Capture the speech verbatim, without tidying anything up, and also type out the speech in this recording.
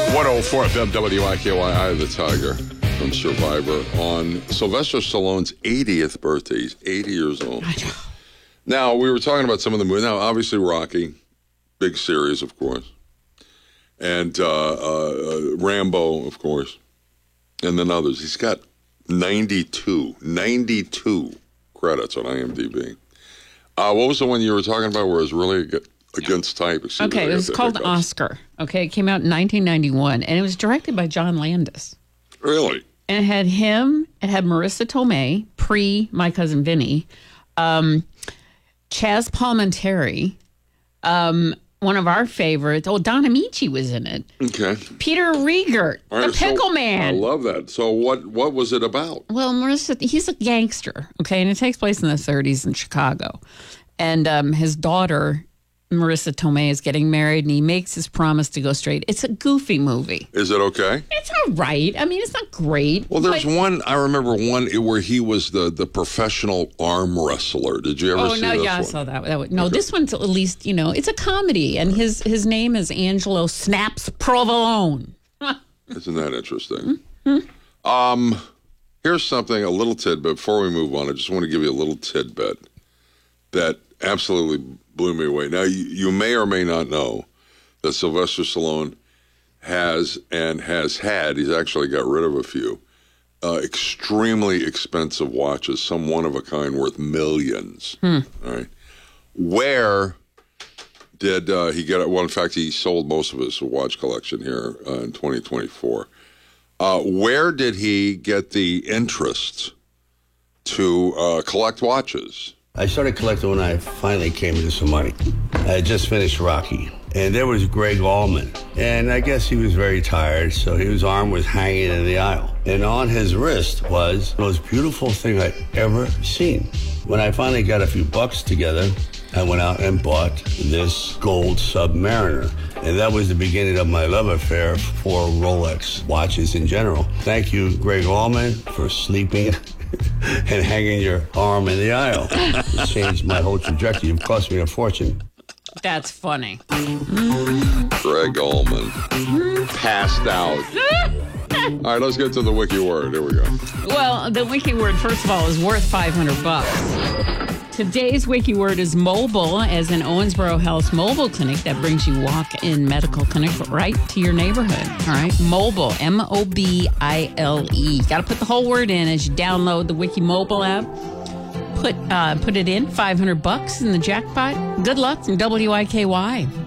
one oh four F M W I K Y I, the Tiger from Survivor, on Sylvester Stallone's eightieth birthday. He's eighty years old. I know. Now, we were talking about some of the movies. Now, obviously, Rocky, big series, of course. And uh, uh, Rambo, of course. And then others. He's got ninety-two, ninety-two credits on IMDb. Uh, what was the one you were talking about where it was really against type? Excuse okay, me, it was called hiccups. Oscar. Okay, it came out in nineteen ninety-one, and it was directed by John Landis. Really? And it had him, it had Marissa Tomei, pre My Cousin Vinny, um, Chaz Palminteri, um, one of our favorites. Oh, Don Amici was in it. Okay. Peter Riegert, All right, the Pickle so, Man. I love that. So what, what was it about? Well, Marissa, he's a gangster, okay, and it takes place in the thirties in Chicago. And um, his daughter, Marissa Tomei, is getting married, and he makes his promise to go straight. It's a goofy movie. Is it okay? It's all right. I mean, it's not great. Well, there's but- one, I remember one where he was the, the professional arm wrestler. Did you ever Oh, see no, this yeah, I one? saw that. that one. No, Okay. this one's at least, you know, it's a comedy, and his his name is Angelo Snaps Provolone. Isn't that interesting? Mm-hmm. Um, here's something, a little tidbit. Before we move on, I just want to give you a little tidbit that absolutely blew me away. Now, you, you may or may not know that Sylvester Stallone has and has had, he's actually got rid of a few, uh, extremely expensive watches, some one of a kind worth millions. Hmm. All right. Where did uh, he get it? Well, in fact, he sold most of his watch collection here uh, in twenty twenty-four. Uh, where did he get the interest to uh, collect watches? I started collecting when I finally came into some money. I had just finished Rocky, and there was Greg Allman. And I guess he was very tired, so his arm was hanging in the aisle. And on his wrist was the most beautiful thing I'd ever seen. When I finally got a few bucks together, I went out and bought this gold Submariner. And that was the beginning of my love affair for Rolex watches in general. Thank you, Greg Allman, for sleeping and hanging your arm in the aisle. It changed my whole trajectory. It cost me a fortune. That's funny. Greg Allman passed out. All right, let's get to the wiki word. Here we go. Well, the wiki word, first of all, is worth five hundred bucks. Today's wiki word is mobile, as in Owensboro Health's mobile clinic that brings you walk-in medical clinic right to your neighborhood. All right, mobile, M O B I L E. Got to put the whole word in as you download the Wiki mobile app. Put uh, put it in, five hundred bucks in the jackpot. Good luck from W I K Y.